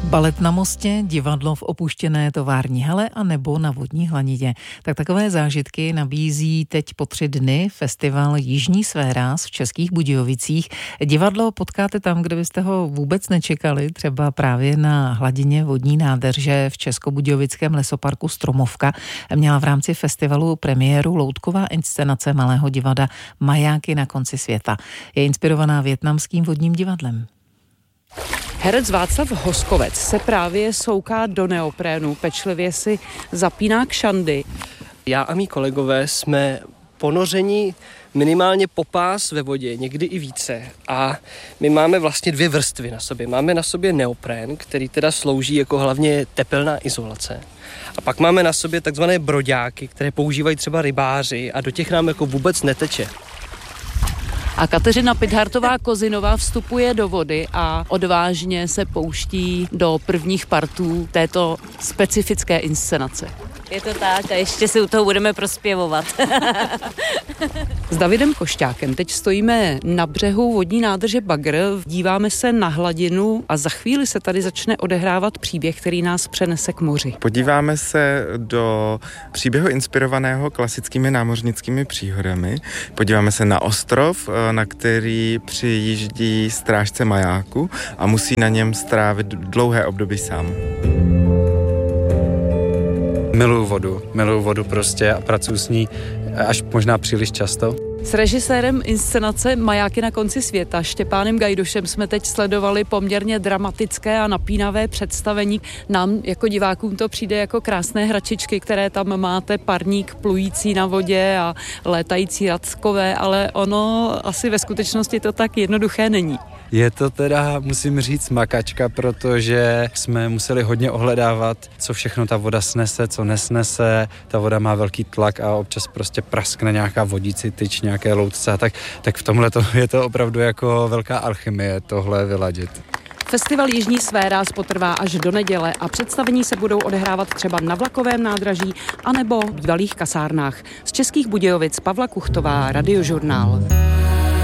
Balet na mostě, divadlo v opuštěné tovární hale a nebo na vodní hlanidě. Tak takové zážitky nabízí teď po 3 dny festival Jižní sféráz v Českých Budějovicích. Divadlo potkáte tam, kde byste ho vůbec nečekali, třeba právě na hladině vodní nádrže v Českobudějovickém lesoparku Stromovka. Měla v rámci festivalu premiéru loutková inscenace malého divadla Majáky na konci světa. Je inspirovaná vietnamským vodním divadlem. Herec Václav Hoskovec se právě souká do neoprénu, pečlivě si zapíná kšandy. Já a mý kolegové jsme ponoření minimálně po pás ve vodě, někdy i více. A my máme vlastně 2 vrstvy na sobě. Máme na sobě neoprén, který teda slouží jako hlavně tepelná izolace. A pak máme na sobě takzvané broďáky, které používají třeba rybáři a do těch nám jako vůbec neteče. A Kateřina Pidhartová-Kozinová vstupuje do vody a odvážně se pouští do prvních partů této specifické inscenace. Je to tak a ještě si u toho budeme prospěvovat. S Davidem Košťákem teď stojíme na břehu vodní nádrže Bagr, díváme se na hladinu a za chvíli se tady začne odehrávat příběh, který nás přenese k moři. Podíváme se do příběhu inspirovaného klasickými námořnickými příhodami. Podíváme se na ostrov, na který přijíždí strážce majáku a musí na něm strávit dlouhé období sám. Miluju vodu prostě a pracuji s ní až možná příliš často. S režisérem inscenace Majáky na konci světa Štěpánem Gajdušem jsme teď sledovali poměrně dramatické a napínavé představení. Nám jako divákům to přijde jako krásné hračičky, které tam máte, parník plující na vodě a létající rackové, ale ono asi ve skutečnosti to tak jednoduché není. Je to teda, musím říct, makačka, protože jsme museli hodně ohledávat, co všechno ta voda snese, co nesnese. Ta voda má velký tlak a občas prostě praskne nějaká vodící tyč, nějaké loutce. Tak v tomhle je to opravdu jako velká alchymie tohle vyladit. Festival Jižní sféráz potrvá až do neděle a představení se budou odehrávat třeba na vlakovém nádraží anebo v bývalých kasárnách. Z Českých Budějovic Pavla Kuchtová, Radiožurnál.